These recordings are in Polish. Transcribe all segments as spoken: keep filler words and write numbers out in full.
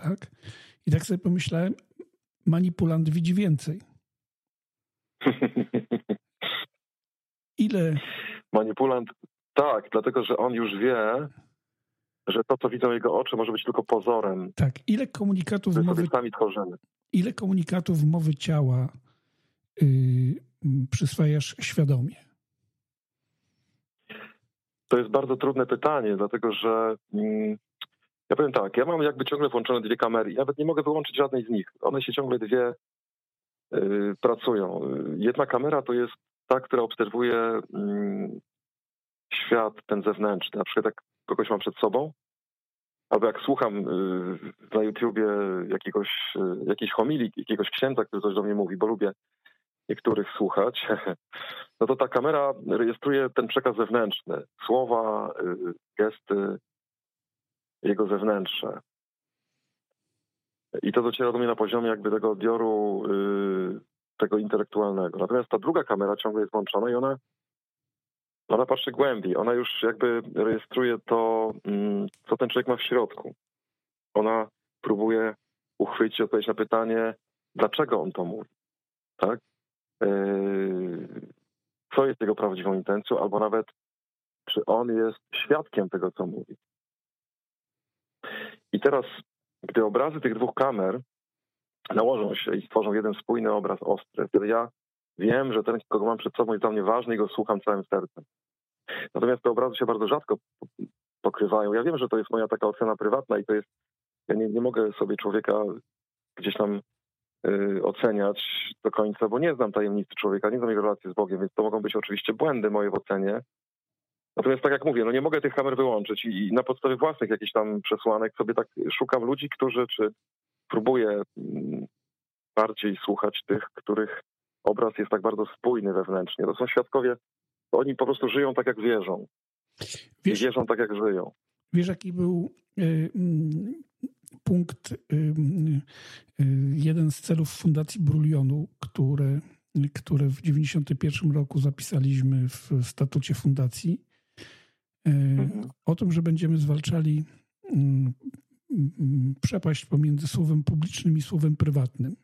tak? I tak sobie pomyślałem, manipulant widzi więcej. Ile... Manipulant, tak, dlatego, że on już wie, że to, co widzą jego oczy, może być tylko pozorem. Tak, ile komunikatów który mowy... sobie sami tworzymy. Ile komunikatów mowy ciała yy, przyswajasz świadomie? To jest bardzo trudne pytanie, dlatego że mm, ja powiem tak, ja mam jakby ciągle włączone dwie kamery i nawet nie mogę wyłączyć żadnej z nich. One się ciągle dwie y, pracują. Jedna kamera to jest ta, która obserwuje y, świat ten zewnętrzny. Na przykład jak kogoś mam przed sobą, albo jak słucham y, na YouTubie jakiegoś, y, jakiejś homilii, jakiegoś księdza, który coś do mnie mówi, bo lubię niektórych słuchać, no to ta kamera rejestruje ten przekaz zewnętrzny. Słowa, y, gesty, jego zewnętrzne. I to dociera do mnie na poziomie jakby tego odbioru y, tego intelektualnego. Natomiast ta druga kamera ciągle jest włączona i ona, ona patrzy głębiej. Ona już jakby rejestruje to, y, co ten człowiek ma w środku. Ona próbuje uchwycić odpowiedź na pytanie, dlaczego on to mówi. Tak? Y, co jest jego prawdziwą intencją, albo nawet czy on jest świadkiem tego, co mówi. I teraz, gdy obrazy tych dwóch kamer nałożą się i stworzą jeden spójny obraz ostry, wtedy ja wiem, że ten, kogo mam przed sobą, jest dla mnie ważny i go słucham całym sercem. Natomiast te obrazy się bardzo rzadko pokrywają. Ja wiem, że to jest moja taka ocena prywatna i to jest, ja nie, nie mogę sobie człowieka gdzieś tam y, oceniać do końca, bo nie znam tajemnicy człowieka, nie znam jego relacji z Bogiem, więc to mogą być oczywiście błędy moje w ocenie. Natomiast tak jak mówię, no nie mogę tych kamer wyłączyć i, i na podstawie własnych jakichś tam przesłanek sobie tak szukam ludzi, którzy, czy próbuję mm, bardziej słuchać tych, których obraz jest tak bardzo spójny wewnętrznie. To są świadkowie, oni po prostu żyją tak, jak wierzą. Wiesz, I wierzą tak, jak żyją. Wiesz, jaki był y, y, punkt, y, y, jeden z celów Fundacji Brulionu, które, które w dziewięćdziesiątym pierwszym roku zapisaliśmy w statucie fundacji, Mhm. o tym, że będziemy zwalczali przepaść pomiędzy słowem publicznym i słowem prywatnym.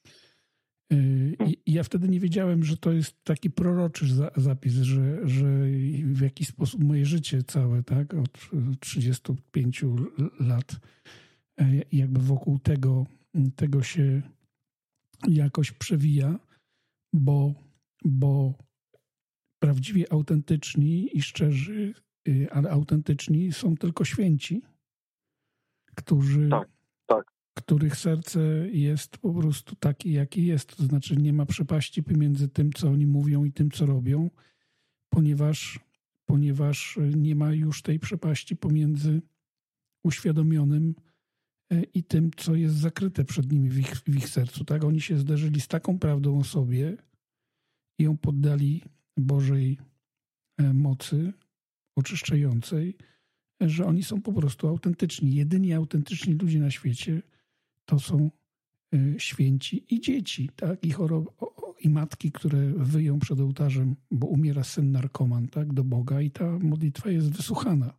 I ja wtedy nie wiedziałem, że to jest taki proroczy zapis, że, że w jakiś sposób moje życie całe, tak, od trzydziestu pięciu lat jakby wokół tego, tego się jakoś przewija, bo, bo prawdziwie autentyczni i szczerzy, ale autentyczni są tylko święci, którzy, tak, tak. których serce jest po prostu takie, jakie jest. To znaczy nie ma przepaści pomiędzy tym, co oni mówią i tym, co robią, ponieważ, ponieważ nie ma już tej przepaści pomiędzy uświadomionym i tym, co jest zakryte przed nimi w ich, w ich sercu. Tak? Oni się zderzyli z taką prawdą o sobie i ją poddali Bożej mocy oczyszczającej, że oni są po prostu autentyczni. Jedyni autentyczni ludzie na świecie to są święci i dzieci, tak? I, chorob- i matki, które wyją przed ołtarzem, bo umiera syn narkoman, tak? Do Boga i ta modlitwa jest wysłuchana.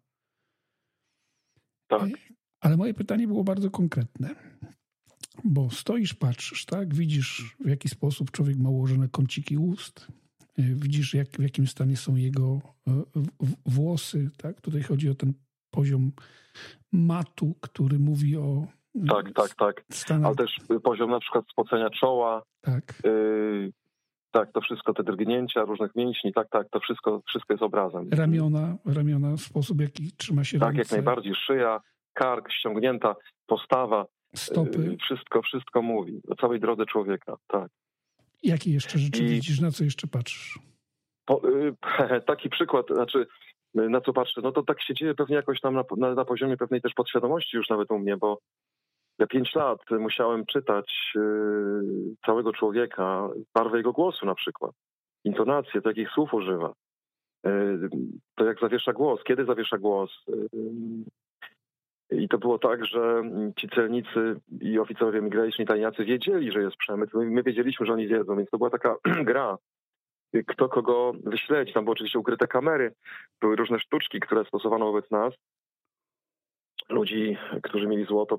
Tak. Ale moje pytanie było bardzo konkretne, bo stoisz, patrzysz, tak? Widzisz, w jaki sposób człowiek ma ułożone kąciki ust, widzisz, jak, w jakim stanie są jego włosy, tak? Tutaj chodzi o ten poziom matu, który mówi o... Tak, tak, tak. Stanach. Ale też poziom na przykład spocenia czoła. Tak. Yy, tak, to wszystko, te drgnięcia różnych mięśni, tak, tak, to wszystko, wszystko jest obrazem. Ramiona, ramiona, sposób, jaki trzyma się tak, ręce. Tak, jak najbardziej. Szyja, kark, ściągnięta, postawa. Stopy. Yy, wszystko, wszystko mówi o całej drodze człowieka, tak. Jakie jeszcze rzeczy I... widzisz? Na co jeszcze patrzysz? Po, yy, taki przykład, znaczy na co patrzę, no to tak się dzieje pewnie jakoś tam na, na, na poziomie pewnej też podświadomości już nawet u mnie, bo ja pięć lat musiałem czytać yy, całego człowieka, barwę jego głosu na przykład, intonację, to jakich słów używa, yy, to jak zawiesza głos, kiedy zawiesza głos. Yy, I to było tak, że ci celnicy i oficerowie migracyjni, tajniacy wiedzieli, że jest przemyt, my, my wiedzieliśmy, że oni wiedzą, więc to była taka gra. Kto kogo wyśledzi. Tam były oczywiście ukryte kamery, były różne sztuczki, które stosowano wobec nas. Ludzi, którzy mieli złoto,